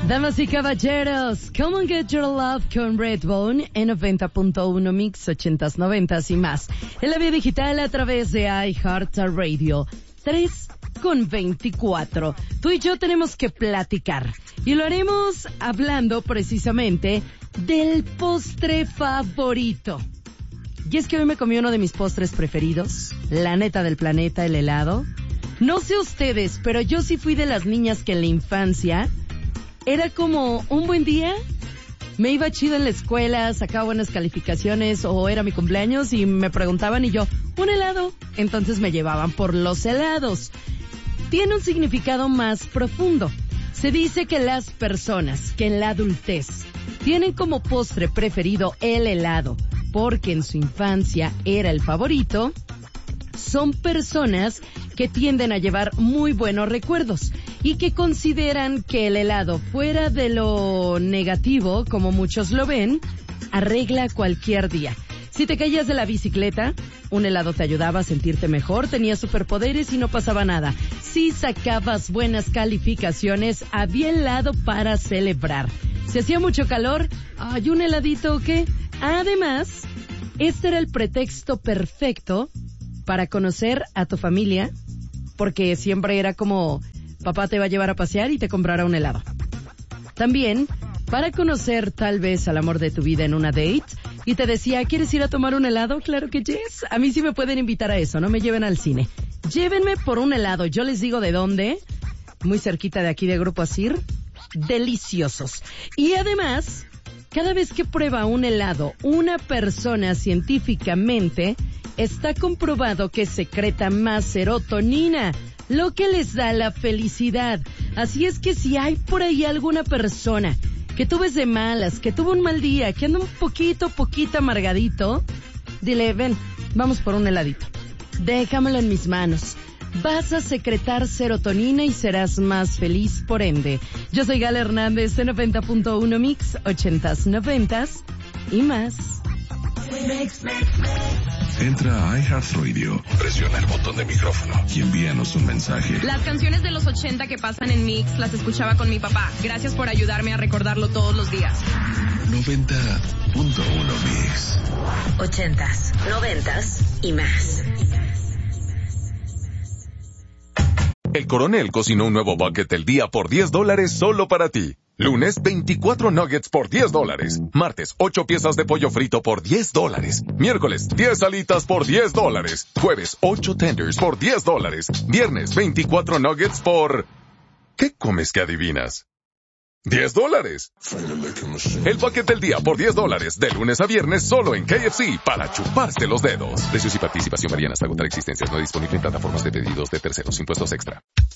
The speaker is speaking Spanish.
Damas y caballeros, come and get your love con Redbone en 90.1 Mix 80s, 90s y más. En la vía digital a través de iHeartRadio 3:24. Tú y yo tenemos que platicar. Y lo haremos hablando precisamente del postre favorito. Y es que hoy me comí uno de mis postres preferidos, la neta del planeta, el helado. No sé ustedes, pero yo sí fui de las niñas que en la infancia era como un buen día, me iba chido en la escuela, sacaba buenas calificaciones o era mi cumpleaños y me preguntaban y yo, ¿un helado? Entonces me llevaban por los helados. Tiene un significado más profundo. Se dice que las personas que en la adultez tienen como postre preferido el helado, porque en su infancia era el favorito, son personas que tienden a llevar muy buenos recuerdos y que consideran que el helado, fuera de lo negativo, como muchos lo ven, arregla cualquier día. Si te caías de la bicicleta, un helado te ayudaba a sentirte mejor, tenías superpoderes y no pasaba nada. Si sacabas buenas calificaciones, había helado para celebrar. Si hacía mucho calor, ¿hay un heladito o qué? Además, este era el pretexto perfecto para conocer a tu familia, porque siempre era como, papá te va a llevar a pasear y te comprará un helado. También, para conocer tal vez al amor de tu vida en una date, y te decía, ¿quieres ir a tomar un helado? Claro que yes. A mí sí me pueden invitar a eso, no me lleven al cine. Llévenme por un helado, yo les digo de dónde, muy cerquita de aquí de Grupo Asir, deliciosos. Y además, cada vez que prueba un helado, una persona científicamente está comprobado que secreta más serotonina, lo que les da la felicidad. Así es que si hay por ahí alguna persona que tú ves de malas, que tuvo un mal día, que anda un poquito amargadito, dile, ven, vamos por un heladito. Déjamelo en mis manos. Vas a secretar serotonina y serás más feliz por ende. Yo soy Gala Hernández de 90.1 Mix, 80s, 90s y más. Entra a iHeartRadio, presiona el botón de micrófono y envíanos un mensaje. Las canciones de los 80 que pasan en Mix las escuchaba con mi papá. Gracias por ayudarme a recordarlo todos los días. 90.1 Mix. 80s, 90s y más. El Coronel cocinó un nuevo bucket del día por $10 solo para ti. Lunes, 24 nuggets por $10. Martes, 8 piezas de pollo frito por $10. Miércoles, 10 alitas por $10. Jueves, 8 tenders por $10. Viernes, 24 nuggets por... ¿Qué comes que adivinas? $10. El bucket del día por $10, de lunes a viernes solo en KFC, para chuparse los dedos. Precios y participación varían hasta agotar existencias. No disponible en plataformas de pedidos de terceros. Impuestos extra.